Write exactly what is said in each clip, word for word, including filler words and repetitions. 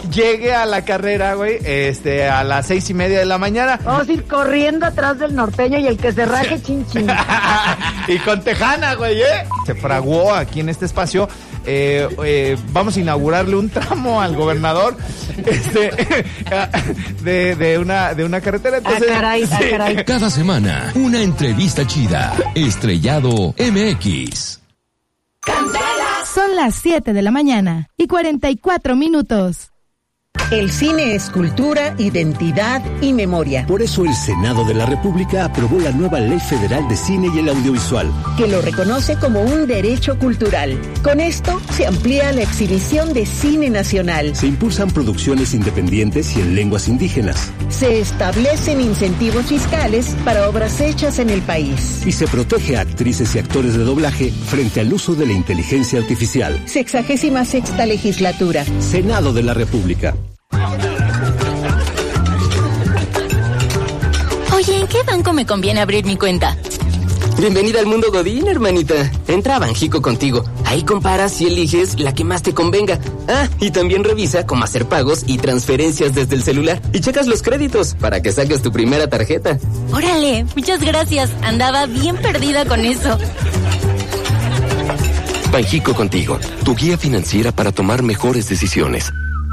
llegue a la carrera, güey, este, a las seis y media de la mañana. Vamos a ir corriendo atrás del norteño y el que se raje, chin, chin. Y con Tejana, güey, ¿eh? Se fraguó aquí en este espacio. Eh, eh, vamos a inaugurarle un tramo al gobernador este, de, de, una, de una carretera. Entonces, ah, caray, sí. ah, caray. Cada semana, una entrevista chida. Estrellado M X. Son las siete de la mañana y cuarenta y cuatro minutos. El cine es cultura, identidad y memoria. Por eso el Senado de la República aprobó la nueva Ley Federal de Cine y el Audiovisual, que lo reconoce como un derecho cultural. Con esto se amplía la exhibición de cine nacional. Se impulsan producciones independientes y en lenguas indígenas. Se establecen incentivos fiscales para obras hechas en el país. Y se protege a actrices y actores de doblaje frente al uso de la inteligencia artificial. Sexagésima sexta legislatura. Senado de la República. Oye, ¿en qué banco me conviene abrir mi cuenta? Bienvenida al mundo Godín, hermanita. Entra a Banjico contigo. Ahí comparas y eliges la que más te convenga. Ah, y también revisa cómo hacer pagos y transferencias desde el celular. Y checas los créditos para que saques tu primera tarjeta. Órale, muchas gracias. Andaba bien perdida con eso. Banjico contigo, tu guía financiera para tomar mejores decisiones.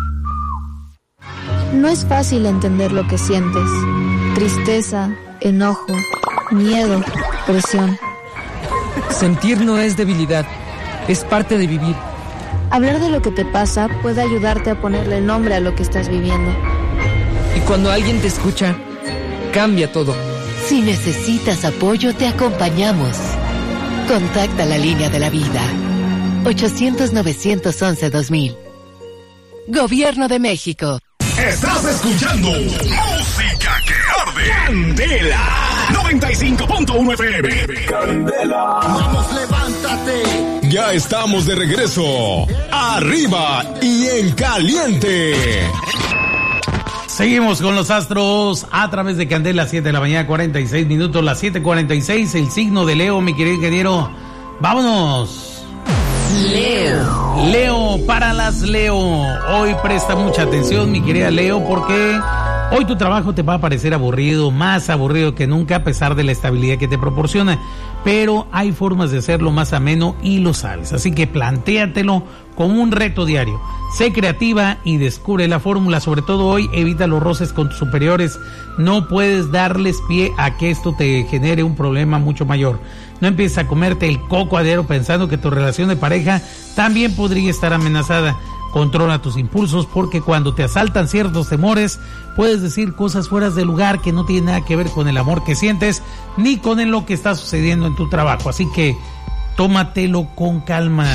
No es fácil entender lo que sientes. Tristeza, enojo, miedo, presión. Sentir no es debilidad, es parte de vivir. Hablar de lo que te pasa puede ayudarte a ponerle nombre a lo que estás viviendo. Y cuando alguien te escucha, cambia todo. Si necesitas apoyo, te acompañamos. Contacta la línea de la vida. ochocientos, novecientos once, dos mil. Gobierno de México. Estás escuchando Música que Arde. Candela noventa y cinco punto uno F M. Candela. Vamos, levántate. Ya estamos de regreso. Arriba y en caliente. Seguimos con los astros a través de Candela, siete de la mañana, cuarenta y seis minutos, las siete cuarenta y seis, el signo de Leo, mi querido ingeniero. Vámonos. Leo. Leo, para las Leo. Hoy presta mucha atención, mi querida Leo, porque hoy tu trabajo te va a parecer aburrido, más aburrido que nunca, a pesar de la estabilidad que te proporciona. Pero hay formas de hacerlo más ameno y lo sabes. Así que plantéatelo como un reto diario. Sé creativa y descubre la fórmula. Sobre todo hoy, evita los roces con tus superiores. No puedes darles pie a que esto te genere un problema mucho mayor. No empieces a comerte el coco a diario pensando que tu relación de pareja también podría estar amenazada. Controla tus impulsos, porque cuando te asaltan ciertos temores, puedes decir cosas fuera de lugar que no tienen nada que ver con el amor que sientes, ni con lo que está sucediendo en tu trabajo. Así que tómatelo con calma.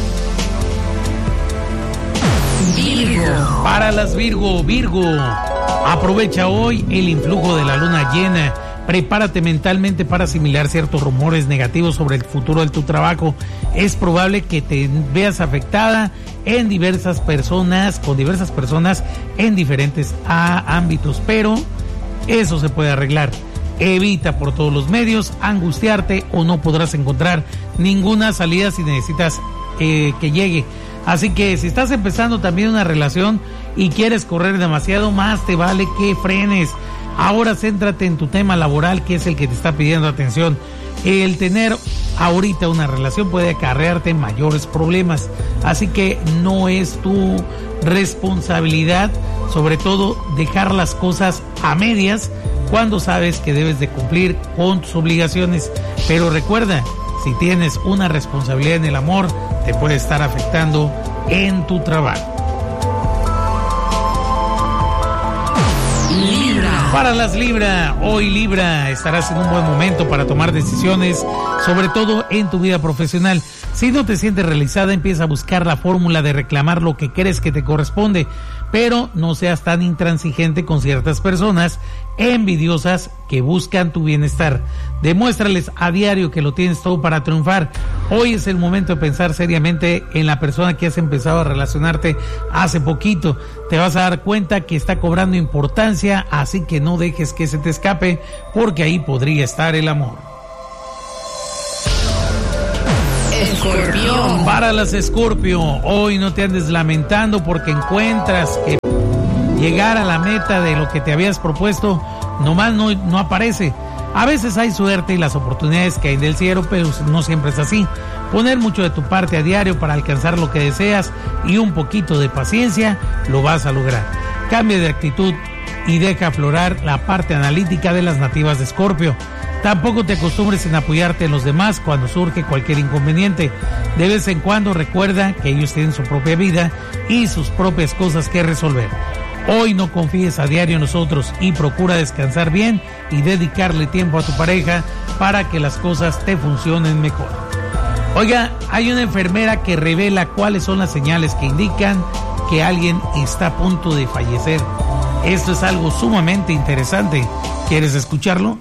Virgo. Para las Virgo, Virgo, aprovecha hoy el influjo de la luna llena. Prepárate mentalmente para asimilar ciertos rumores negativos sobre el futuro de tu trabajo. Es probable que te veas afectada en diversas personas, con diversas personas en diferentes a, ámbitos, pero eso se puede arreglar. Evita por todos los medios angustiarte o no podrás encontrar ninguna salida si necesitas eh, que llegue. Así que si estás empezando también una relación y quieres correr demasiado, más te vale que frenes. Ahora céntrate en tu tema laboral, que es el que te está pidiendo atención. El tener ahorita una relación puede acarrearte mayores problemas, así que no es tu responsabilidad, sobre todo, dejar las cosas a medias cuando sabes que debes de cumplir con tus obligaciones. Pero recuerda, si tienes una responsabilidad en el amor, te puede estar afectando en tu trabajo. Libra. Para las Libra, hoy Libra, estarás en un buen momento para tomar decisiones, sobre todo en tu vida profesional. Si no te sientes realizada, empieza a buscar la fórmula de reclamar lo que crees que te corresponde, pero no seas tan intransigente con ciertas personas envidiosas que buscan tu bienestar. Demuéstrales a diario que lo tienes todo para triunfar. Hoy es el momento de pensar seriamente en la persona que has empezado a relacionarte hace poquito. Te vas a dar cuenta que está cobrando importancia, así que no dejes que se te escape, porque ahí podría estar el amor. Escorpión. Para las Escorpio, hoy no te andes lamentando porque encuentras que llegar a la meta de lo que te habías propuesto, nomás no, no aparece. A veces hay suerte y las oportunidades caen del cielo, pero no siempre es así. Poner mucho de tu parte a diario para alcanzar lo que deseas y un poquito de paciencia, lo vas a lograr. Cambia de actitud y deja aflorar la parte analítica de las nativas de Escorpio. Tampoco te acostumbres en apoyarte en los demás cuando surge cualquier inconveniente. De vez en cuando recuerda que ellos tienen su propia vida y sus propias cosas que resolver. Hoy no confíes a diario en nosotros y procura descansar bien y dedicarle tiempo a tu pareja para que las cosas te funcionen mejor. Oiga, hay una enfermera que revela cuáles son las señales que indican que alguien está a punto de fallecer. Esto es algo sumamente interesante. ¿Quieres escucharlo?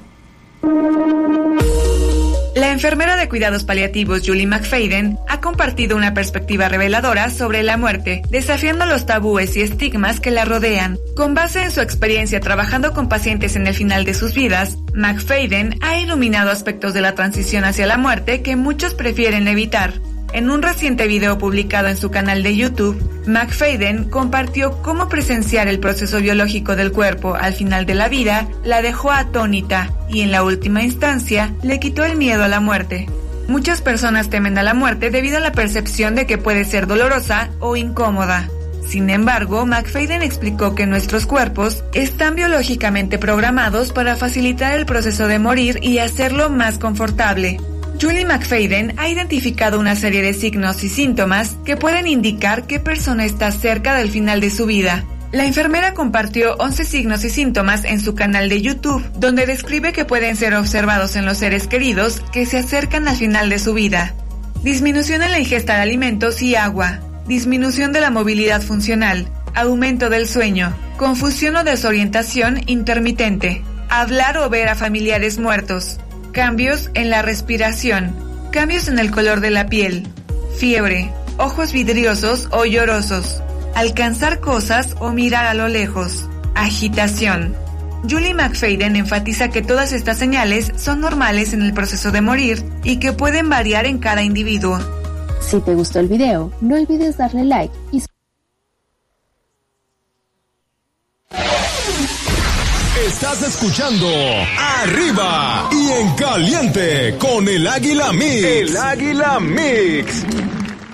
La enfermera de cuidados paliativos Julie McFadden ha compartido una perspectiva reveladora sobre la muerte, desafiando los tabúes y estigmas que la rodean. Con base en su experiencia trabajando con pacientes en el final de sus vidas, McFadden ha iluminado aspectos de la transición hacia la muerte que muchos prefieren evitar. En un reciente video publicado en su canal de YouTube, McFadden compartió cómo presenciar el proceso biológico del cuerpo al final de la vida la dejó atónita y en la última instancia le quitó el miedo a la muerte. Muchas personas temen a la muerte debido a la percepción de que puede ser dolorosa o incómoda. Sin embargo, McFadden explicó que nuestros cuerpos están biológicamente programados para facilitar el proceso de morir y hacerlo más confortable. Julie McFadden ha identificado una serie de signos y síntomas que pueden indicar qué persona está cerca del final de su vida. La enfermera compartió once signos y síntomas en su canal de YouTube, donde describe que pueden ser observados en los seres queridos que se acercan al final de su vida. Disminución en la ingesta de alimentos y agua, disminución de la movilidad funcional, aumento del sueño, confusión o desorientación intermitente, hablar o ver a familiares muertos, cambios en la respiración, cambios en el color de la piel, fiebre, ojos vidriosos o llorosos, alcanzar cosas o mirar a lo lejos, agitación. Julie McFadden enfatiza que todas estas señales son normales en el proceso de morir y que pueden variar en cada individuo. Si te gustó el video, no olvides darle like y Estás escuchando Arriba y en Caliente con el Águila Mix. El Águila Mix.